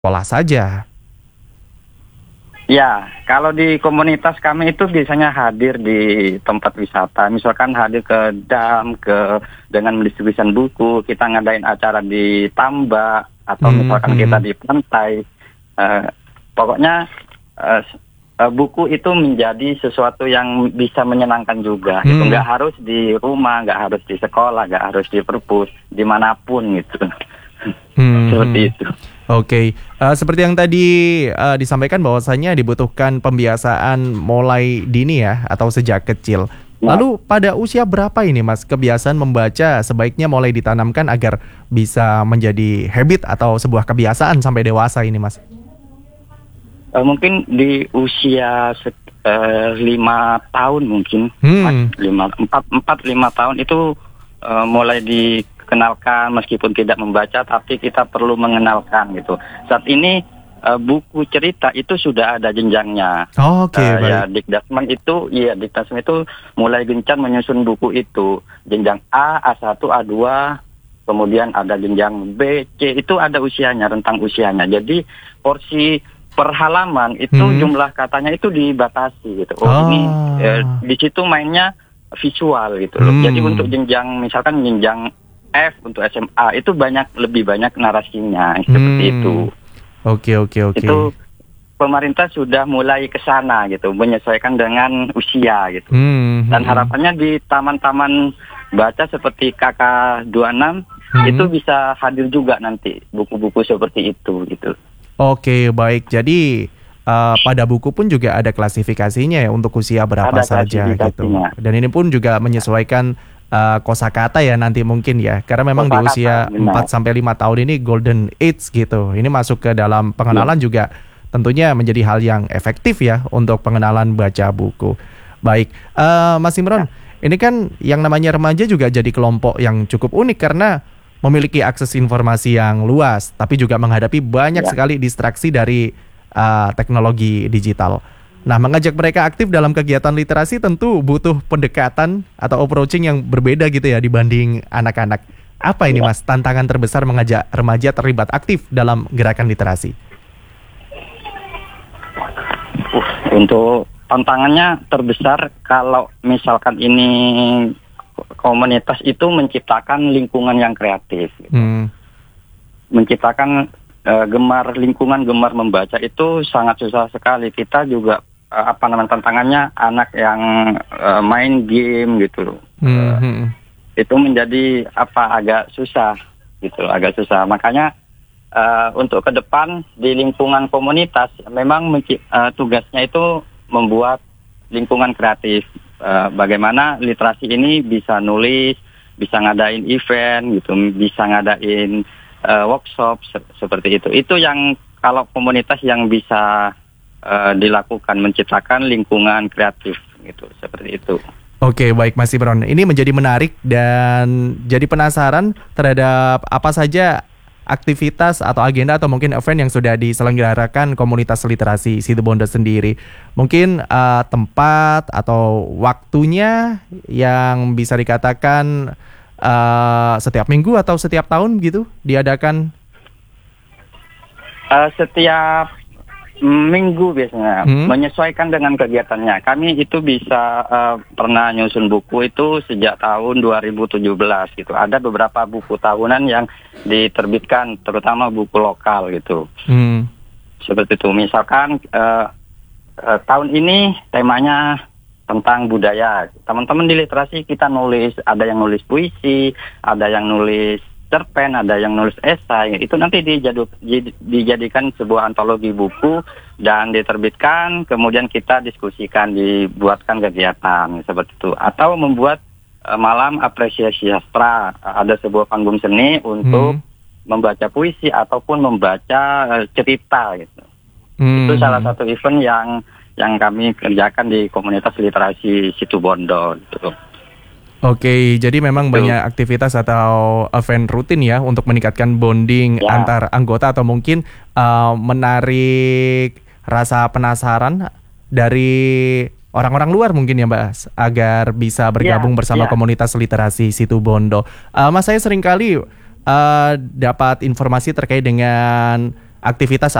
sekolah saja. Ya, kalau di komunitas kami itu biasanya hadir di tempat wisata, misalkan hadir ke dam, dengan mendistribusikan buku, kita ngadain acara di tambak atau misalkan kita di pantai. Pokoknya buku itu menjadi sesuatu yang bisa menyenangkan juga. Gitu. Nggak harus di rumah, nggak harus di sekolah, nggak harus di perpus, dimanapun gitu. Seperti itu. Oke, seperti yang tadi disampaikan bahwasanya dibutuhkan pembiasaan mulai dini ya, atau sejak kecil. Lalu pada usia berapa ini Mas kebiasaan membaca sebaiknya mulai ditanamkan agar bisa menjadi habit atau sebuah kebiasaan sampai dewasa ini Mas? Mungkin di usia 5 tahun mungkin, 4-5 tahun itu mulai dikenalkan meskipun tidak membaca, tapi kita perlu mengenalkan gitu. Saat ini buku cerita itu sudah ada jenjangnya. Ya Dikdasmen itu mulai gencar menyusun buku itu. Jenjang A, A1, A2, kemudian ada jenjang B, C, itu ada usianya, rentang usianya. Jadi porsi per halaman itu jumlah katanya itu dibatasi gitu. Di situ mainnya visual gitu loh. Jadi untuk misalkan jenjang F untuk SMA itu lebih banyak narasinya seperti itu. Oke. Itu pemerintah sudah mulai ke sana gitu, menyesuaikan dengan usia gitu. Dan harapannya di taman-taman baca seperti KK26 itu bisa hadir juga nanti buku-buku seperti itu gitu. Oke, baik. Jadi pada buku pun juga ada klasifikasinya ya untuk usia berapa saja gitu. Dan ini pun juga menyesuaikan kosakata ya nanti mungkin ya. Karena memang di usia 4-5 tahun ini golden age gitu. Ini masuk ke dalam pengenalan juga tentunya menjadi hal yang efektif ya untuk pengenalan baca buku. Baik, Mas Imron, ini kan yang namanya remaja juga jadi kelompok yang cukup unik karena memiliki akses informasi yang luas, tapi juga menghadapi banyak sekali distraksi dari teknologi digital. Nah, mengajak mereka aktif dalam kegiatan literasi tentu butuh pendekatan atau approaching yang berbeda gitu ya dibanding anak-anak. Apa ini Mas tantangan terbesar mengajak remaja terlibat aktif dalam gerakan literasi? Untuk tantangannya terbesar kalau misalkan ini komunitas itu menciptakan lingkungan yang kreatif gitu. Menciptakan lingkungan gemar membaca itu sangat susah sekali. Kita juga tantangannya anak yang main game gitu. Itu menjadi agak susah gitu, agak susah. Makanya untuk ke depan di lingkungan komunitas memang tugasnya itu membuat lingkungan kreatif. Bagaimana literasi ini bisa nulis, bisa ngadain event gitu, bisa ngadain workshop seperti itu. Itu yang kalau komunitas yang bisa dilakukan, menciptakan lingkungan kreatif gitu, seperti itu. Oke, baik Mas Imron. Ini menjadi menarik dan jadi penasaran terhadap apa saja aktivitas atau agenda atau mungkin event yang sudah diselenggarakan komunitas literasi Situbondo sendiri. Mungkin tempat atau waktunya yang bisa dikatakan setiap minggu atau setiap tahun gitu diadakan? Setiap minggu biasanya, menyesuaikan dengan kegiatannya. Kami itu bisa pernah nyusun buku itu sejak tahun 2017 gitu. Ada beberapa buku tahunan yang diterbitkan, terutama buku lokal gitu. Seperti itu. Misalkan tahun ini temanya tentang budaya. Teman-teman di literasi kita nulis, ada yang nulis puisi, ada yang nulis cerpen, ada yang nulis esai. Itu nanti dijadikan sebuah antologi buku dan diterbitkan, kemudian kita diskusikan, dibuatkan kegiatan seperti itu. Atau membuat malam apresiasi sastra, ada sebuah panggung seni untuk membaca puisi ataupun membaca cerita gitu. Itu salah satu event yang kami kerjakan di komunitas literasi Situbondo gitu. Oke, jadi memang banyak aktivitas atau event rutin ya untuk meningkatkan bonding antar anggota atau mungkin menarik rasa penasaran dari orang-orang luar mungkin ya Mbak, agar bisa bergabung bersama komunitas literasi Situbondo. Mas, saya seringkali dapat informasi terkait dengan aktivitas